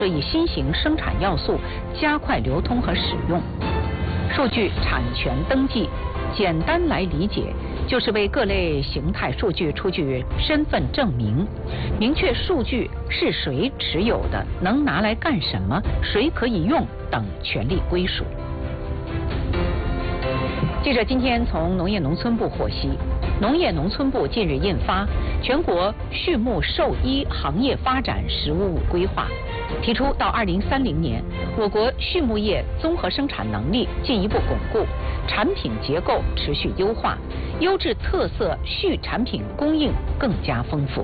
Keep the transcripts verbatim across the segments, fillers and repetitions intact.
这一新型生产要素，加快流通和使用。数据产权登记，简单来理解，就是为各类形态数据出具身份证明，明确数据是谁持有的，能拿来干什么，谁可以用等权利归属。记者今天从农业农村部获悉，农业农村部近日印发《全国畜牧兽医行业发展“十五五”规划》，提出到二零三零年，我国畜牧业综合生产能力进一步巩固，产品结构持续优化，优质特色畜产品供应更加丰富。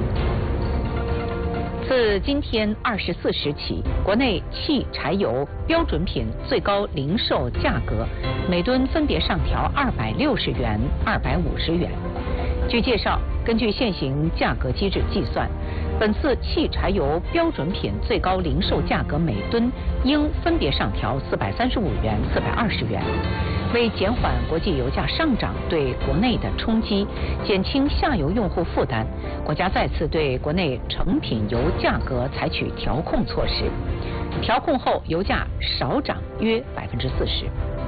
自今天二十四时起，国内汽柴油标准品最高零售价格每吨分别上调二百六十元、二百五十元。据介绍，根据现行价格机制计算，本次汽柴油标准品最高零售价格每吨应分别上调四百三十五元、四百二十元。为减缓国际油价上涨对国内的冲击，减轻下游用户负担，国家再次对国内成品油价格采取调控措施。调控后，油价少涨约百分之四十。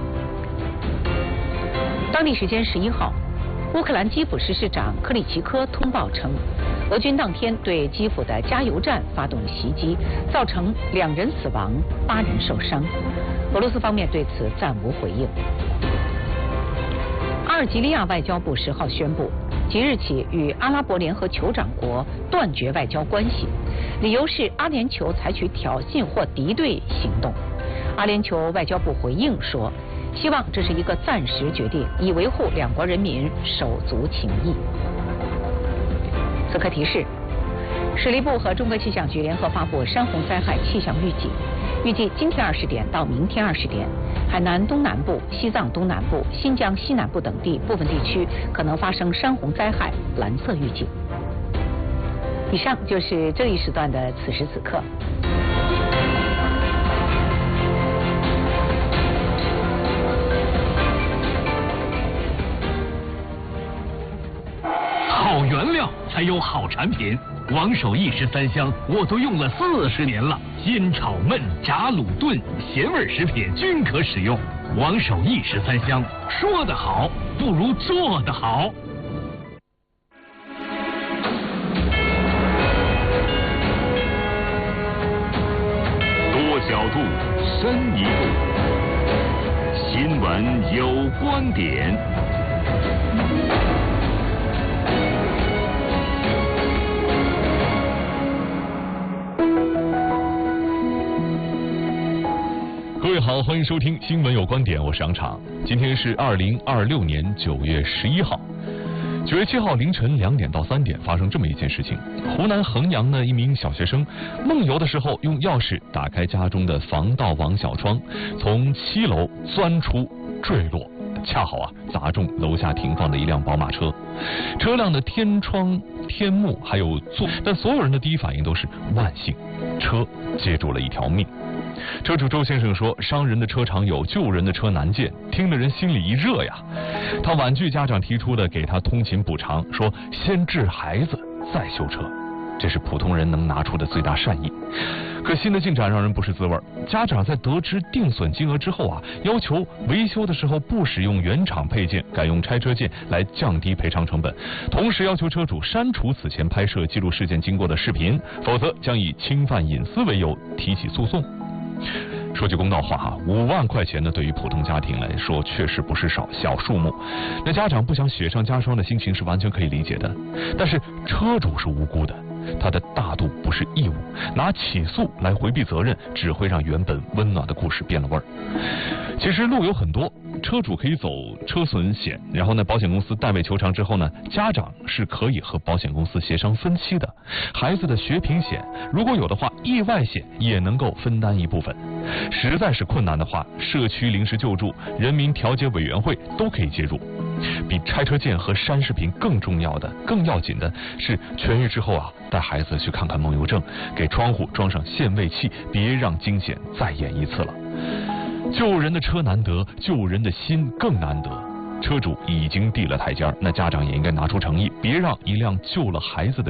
当地时间十一号，乌克兰基辅市市长克里奇科通报称，俄军当天对基辅的加油站发动袭击，造成两人死亡、八人受伤。俄罗斯方面对此暂无回应。阿尔及利亚外交部十号宣布，即日起与阿拉伯联合酋长国断绝外交关系，理由是阿联酋采取挑衅或敌对行动。阿联酋外交部回应说，希望这是一个暂时决定，以维护两国人民手足情谊。此刻提示，水利部和中国气象局联合发布山洪灾害气象预警，预计今天二十点到明天二十点，海南东南部、西藏东南部、新疆西南部等地部分地区可能发生山洪灾害蓝色预警。以上就是这一时段的此时此刻。 好原料才有好产品。王守义十三香我都用了四十年了，煎炒焖炸卤炖咸味食品均可使用。王守义十三香，说得好不如做得好。 多角度，深一步，新闻有观点。 各位好，欢迎收听新闻有观点，我是杨昶。今天是二零二六年九月十一号，九月七号凌晨两点到三点发生这么一件事情：湖南衡阳的一名小学生梦游的时候，用钥匙打开家中的防盗网小窗，从七楼钻出坠落，恰好啊砸中楼下停放的一辆宝马车，车辆的天窗、天幕还有座，但所有人的第一反应都是万幸，车接住了一条命。车主周先生说，伤人的车常有，救人的车难见，听得人心里一热呀。他婉拒家长提出的给他通勤补偿，说先治孩子再修车，这是普通人能拿出的最大善意。可新的进展让人不是滋味，家长在得知定损金额之后啊，要求维修的时候不使用原厂配件，改用拆车件来降低赔偿成本，同时要求车主删除此前拍摄记录事件经过的视频，否则将以侵犯隐私为由提起诉讼。说句公道话哈，五万块钱呢，对于普通家庭来说确实不是少小数目。那家长不想雪上加霜的心情是完全可以理解的，但是车主是无辜的，他的大度不是义务，拿起诉来回避责任，只会让原本温暖的故事变了味儿。其实路有很多，车主可以走车损险，然后呢，保险公司代位求偿之后呢，家长是可以和保险公司协商分期的。孩子的学平险如果有的话，意外险也能够分担一部分。实在是困难的话，社区临时救助、人民调解委员会都可以介入。比拆车件和删视频更重要的、更要紧的是痊愈之后啊，带孩子去看看梦游症，给窗户装上限位器，别让惊险再演一次了。救人的车难得，救人的心更难得。车主已经递了台阶，那家长也应该拿出诚意，别让一辆救了孩子的